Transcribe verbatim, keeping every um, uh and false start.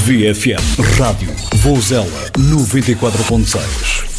V F M Rádio Vozela noventa e quatro ponto seis.